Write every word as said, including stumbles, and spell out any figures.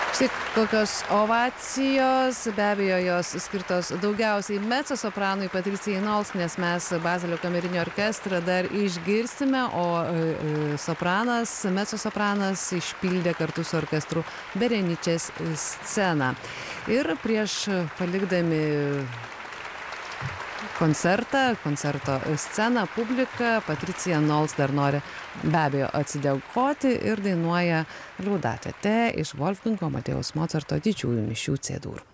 Štai kokios ovacijos, be abejo, jos skirtos daugiausiai mecosopranui Patricijai Nols, nes mes Bazelio kamerinį orkestrą dar išgirsime, o sopranas, mecosopranas išpildė kartu su orkestru Bereničės sceną. Ir prieš palikdami koncertą, koncerto sceną, publiką, Patricija Nols dar nori be abejo atsidėkoti ir dainuoja Laudate te iš Wolfgango Amadėjaus Mocarto didžiųjų mišių C-dur.